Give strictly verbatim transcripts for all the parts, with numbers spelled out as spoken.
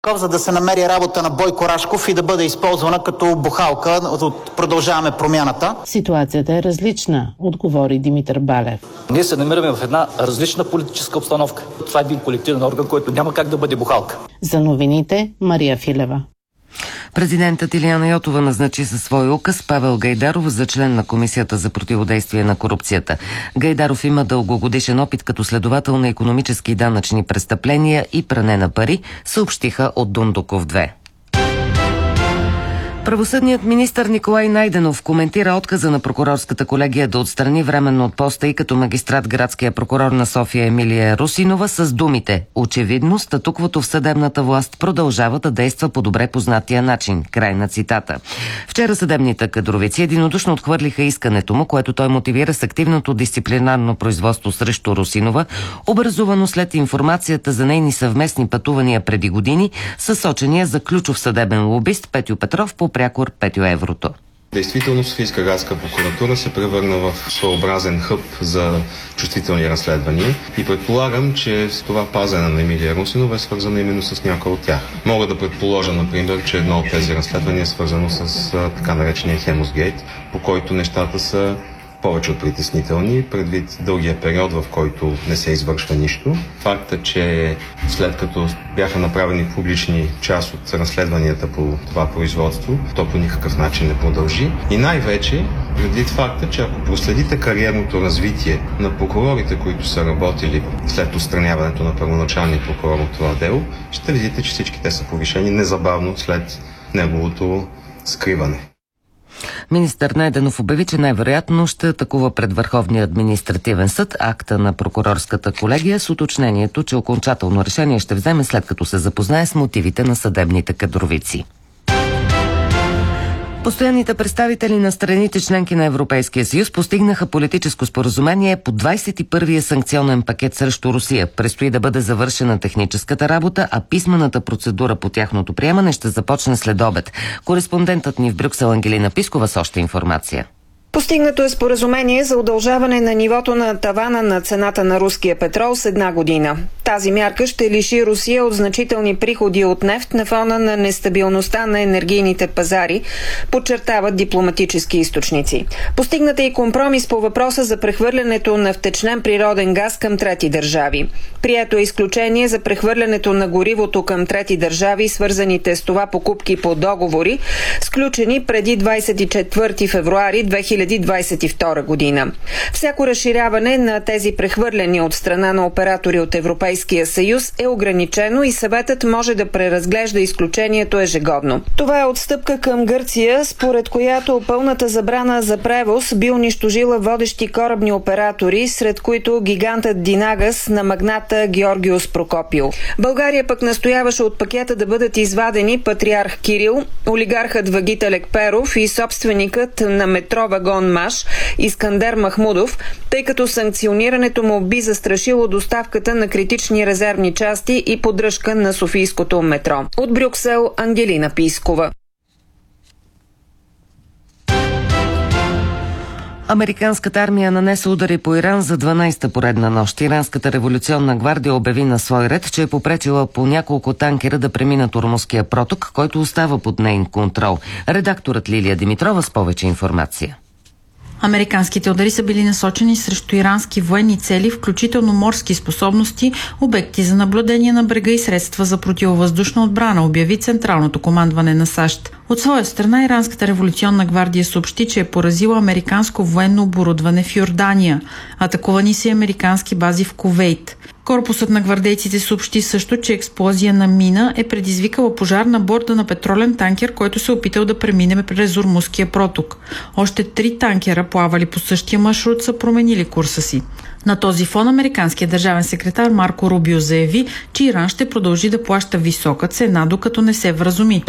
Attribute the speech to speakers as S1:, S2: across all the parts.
S1: За да се намери работа на Бойко Рашков и да бъде използвана като бухалка от Продължаваме промяната.
S2: Ситуацията е различна, отговори Димитър Балев.
S3: Ние се намираме в една различна политическа обстановка. Това е един колективен орган, който няма как да бъде бухалка.
S2: За новините Мария Филева.
S4: Президентът Илияна Йотова назначи със свой указ Павел Гайдаров за член на Комисията за противодействие на корупцията. Гайдаров има дългогодишен опит като следовател на икономически и данъчни престъпления и пране на пари, съобщиха от Дундуков две. Правосъдният министър Николай Найденов коментира отказа на прокурорската колегия да отстрани временно от поста и като магистрат градския прокурор на София Емилия Русинова с думите: очевидно статуквото в съдебната власт продължава да действа по добре познатия начин. Край на цитата. Вчера съдебните кадровици единодушно отхвърлиха искането му, което той мотивира с активното дисциплинарно производство срещу Русинова, образувано след информацията за нейни съвместни пътувания преди години с сочения за ключов съдебен лобист Петю Петров по прякор Петю Еврото.
S5: Действително Софийска градска прокуратура се превърна в своеобразен хъб за чувствителни разследвания и предполагам, че с това пазене на Емилия Русинова е свързано именно с някои от тях. Мога да предположа, например, че едно от тези разследвания е свързано с а, така наречения Хемосгейт, по който нещата са повече от притеснителни, предвид дългия период, в който не се извършва нищо. Факта, че след като бяха направени публични част от разследванията по това производство, то по никакъв начин не продължи. И най-вече, предвид факта, че ако проследите кариерното развитие на прокурорите, които са работили след отстраняването на първоначалния прокурор от това дело, ще видите, че всички те са повишени незабавно след неговото скриване.
S4: Министър Найденов обяви, че най-вероятно ще атакува пред Върховния административен съд акта на прокурорската колегия с уточнението, че окончателно решение ще вземе след като се запознае с мотивите на съдебните кадровици. Постоянните представители на страните членки на Европейския съюз постигнаха политическо споразумение по двадесет и първия санкционен пакет срещу Русия. Предстои да бъде завършена техническата работа, а писмената процедура по тяхното приемане ще започне след обед. Кореспондентът ни в Брюксел Ангелина Пискова с още информация.
S6: Постигнато е споразумение за удължаване на нивото на тавана на цената на руския петрол с една година. Тази мярка ще лиши Русия от значителни приходи от нефт на фона на нестабилността на енергийните пазари, подчертават дипломатически източници. Постигнат е и компромис по въпроса за прехвърлянето на втечнен природен газ към трети държави. Прието е изключение за прехвърлянето на горивото към трети държави, свързаните с това покупки по договори, сключени преди двадесет и четвърти февруари две хиляди двадесет и втора година. Всяко разширяване на тези прехвърляния от страна на оператори от Европейския съюз е ограничено и съветът може да преразглежда изключението ежегодно. Това е отстъпка към Гърция, според която пълната забрана за превоз би унищожила водещи корабни оператори, сред които гигантът Динагас на магната Георгиос Прокопио. България пък настояваше от пакета да бъдат извадени патриарх Кирил, олигархът Вагит Елекперов и собственикът на метро вагон МАШ Искандер Махмудов, тъй като санкционирането му би застрашило доставката на критични резервни части и поддръжка на софийското метро. От Брюксел Ангелина Пискова.
S4: Американската армия нанесе удари по Иран за дванадесета поредна нощ. Иранската революционна гвардия обяви на свой ред, че е попречила по няколко танкера да преминат Ормузския проток, който остава под нейн контрол. Редакторът Лилия Димитрова с повече информация.
S7: Американските удари са били насочени срещу ирански военни цели, включително морски способности, обекти за наблюдение на брега и средства за противовъздушна отбрана, обяви Централното командване на САЩ. От своя страна Иранската революционна гвардия съобщи, че е поразила американско военно оборудване в Йордания. Атакувани са американски бази в Кувейт. Корпусът на гвардейците съобщи също, че експлозия на мина е предизвикала пожар на борда на петролен танкер, който се опитал да премине през Ормузския проток. Още три танкера, плавали по същия маршрут, са променили курса си. На този фон американският държавен секретар Марко Рубио заяви, че Иран ще продължи да плаща висока цена, докато не се вразуми.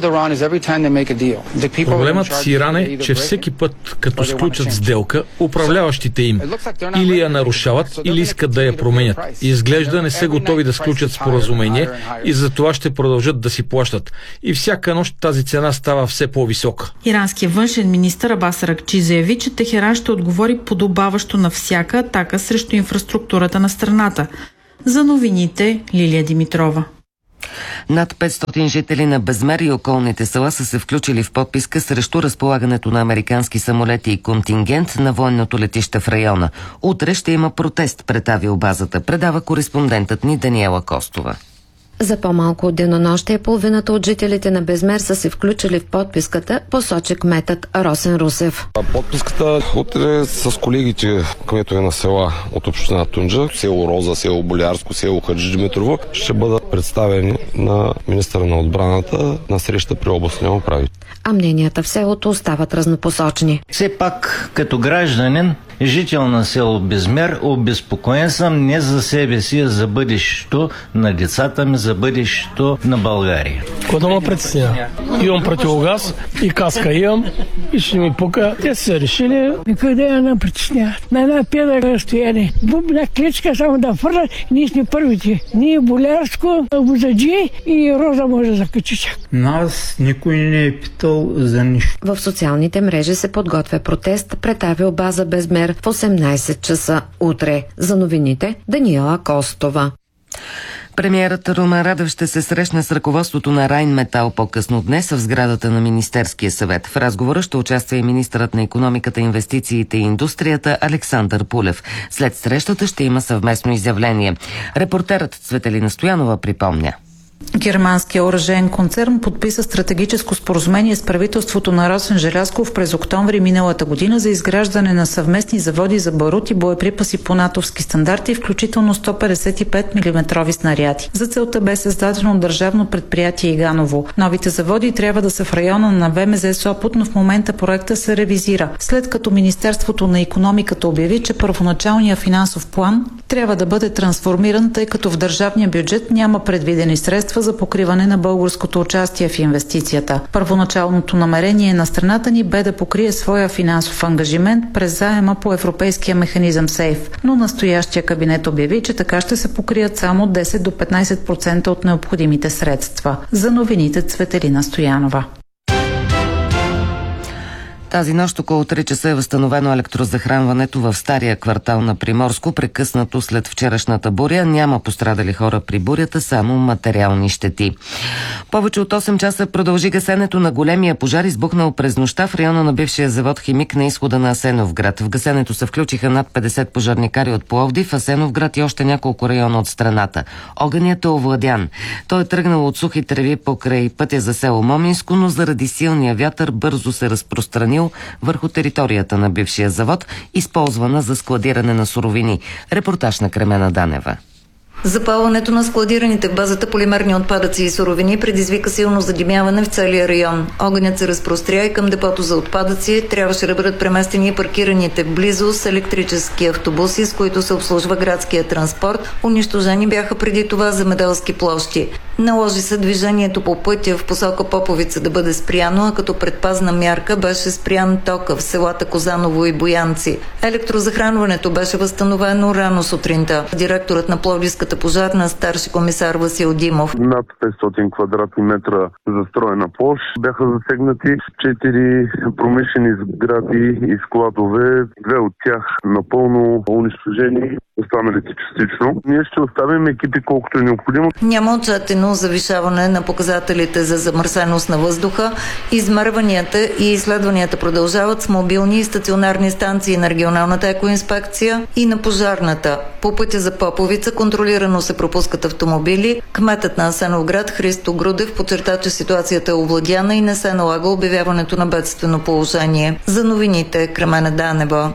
S8: Проблемът с Иран е, че всеки път, като сключат сделка, управляващите им или я нарушават, или искат да я променят. И изглежда не са готови да сключат споразумение и за това ще продължат да си плащат. И всяка нощ тази цена става все по-висока.
S7: Иранският външен министър Абас Аракчи заяви, че Техеран ще отговори подобаващо на всяка атака срещу инфраструктурата на страната. За новините Лилия Димитрова.
S4: Над петстотин жители на Безмер и околните села са се включили в подписка срещу разполагането на американски самолети и контингент на военното летище в района. Утре ще има протест пред авиобазата, предава кореспондентът ни Даниела Костова.
S9: За по-малко от денонощие половината от жителите на Безмер са се включили в подписката, посочи кметът Росен Русев.
S10: Подписката утре с колегите кметове на села от община Тунджа, село Роза, село Болярско, село Хаджи Димитрово ще бъдат представени на министъра на отбраната на среща при областния управител.
S9: А мненията в селото остават разнопосочни.
S11: Все пак, като гражданин, жител на село Безмер, обезпокоен съм не за себе си, а за бъдещето на децата ми, за бъдещето на България.
S12: Кога ме притеснява? Имам противогаз и каска имам и ще ми пука. Те са решили.
S13: И къде я не притеснява? На една педа стояли. Бубна клечка само да фърлят. Ние сме първите. Ние Болярско, Бузаджи и Роза може да закачи чак.
S14: Нас никой не е питал за нищо.
S9: В социалните мрежи се подготвя протест пред авиобаза Безмер в осемнайсет часа утре. За новините Даниела Костова.
S4: Премиерът Румен Радев ще се срещне с ръководството на Райнметал по-късно днес в сградата на Министерския съвет. В разговора ще участва и министърът на икономиката, инвестициите и индустрията Александър Пулев. След срещата ще има съвместно изявление. Репортерът Цветелина Стоянова припомня.
S7: Германския оръжеен концерн подписа стратегическо споразумение с правителството на Росен Желязков през октомври миналата година за изграждане на съвместни заводи за барут и боеприпаси по натовски стандарти, включително сто петдесет и пет милиметрови снаряди. За целта бе създадено държавно предприятие Иганово. Новите заводи трябва да са в района на ВМЗ Сопот, но в момента проекта се ревизира, след като Министерството на икономиката обяви, че първоначалният финансов план трябва да бъде трансформиран, тъй като в държавния бюджет няма предвидени средства за покриване на българското участие в инвестицията. Първоначалното намерение на страната ни бе да покрие своя финансов ангажимент през заема по европейския механизъм СЕЙФ, но настоящия кабинет обяви, че така ще се покрият само десет до петнайсет процента от необходимите средства. За новините Цветелина Стоянова.
S4: Тази нощ около три часа е възстановено електрозахранването в стария квартал на Приморско, прекъснато след вчерашната буря. Няма пострадали хора при бурята, само материални щети. Повече от осем часа продължи гасенето на големия пожар, избухнал през нощта в района на бившия завод Химик на изхода на Асеновград. В гасенето се включиха над петдесет пожарникари от Пловдив, Асеновград и още няколко района от страната. Огънят е овладян. Той е тръгнал от сухи треви покрай пътя за село Моминско, но заради силния вятър бързо се разпространил върху територията на бившия завод, използвана за складиране на суровини. Репортаж на Кремена Данева.
S15: Запалването на складираните в базата полимерни отпадъци и суровини предизвика силно задимяване в целия район. Огънят се разпростря и към депото за отпадъци. Трябваше да бъдат преместени паркираните близо с електрически автобуси, с които се обслужва градския транспорт. Унищожени бяха преди това земеделски площи. Наложи се движението по пътя в посока Поповица да бъде спряно, а като предпазна мярка беше спрян тока в селата Козаново и Боянци. Електрозахранването беше възстановено рано сутринта. Директорът на Пловдивската пожарна, старши комисар Васил Димов.
S16: Над петстотин квадратни метра застроена площ бяха засегнати четири промишлени сгради и складове, две от тях напълно унищожени, останалите частично. Ние ще оставим екипи колкото е необходимо.
S15: Няма отчетено завишаване на показателите за замърсеност на въздуха. Измерванията и изследванията продължават с мобилни и стационарни станции на регионалната екоинспекция и на пожарната. По пътя за Поповица контролирано се пропускат автомобили. Кметът на Асеновград Христо Грудев подчерта, че ситуацията е овладяна и не се налага обявяването на бедствено положение. За новините Кремена Данева.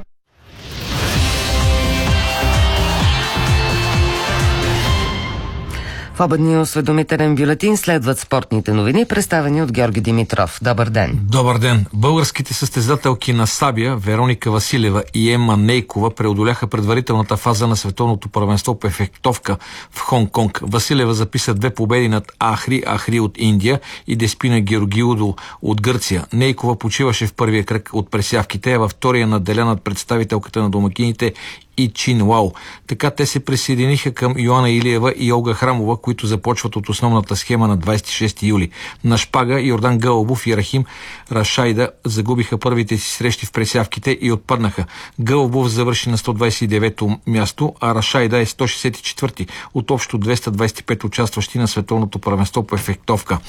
S4: В обедния осведомителен бюлетин следват спортните новини, представени от Георги Димитров. Добър ден!
S8: Добър ден! Българските състезателки на сабия Вероника Василева и Ема Нейкова преодоляха предварителната фаза на световното първенство по фехтовка в Хонг-Конг. Василева записа две победи над Ахри Ахри от Индия и Деспина Георгиудо от Гърция. Нейкова почиваше в първия кръг от пресявките, а във втория наделя над представителката на домакините и Чин Лао. Така те се присъединиха към Йоана Илиева и Олга Храмова, които започват от основната схема на двадесет и шести юли. На шпага Йордан Гълъбов и Рахим Рашайда загубиха първите си срещи в пресявките и отпаднаха. Гълъбов завърши на сто двадесет и девето място, а Рашайда е сто шестдесет и четвърти от общо двеста двадесет и пет участващи на световното първенство по ефектовка.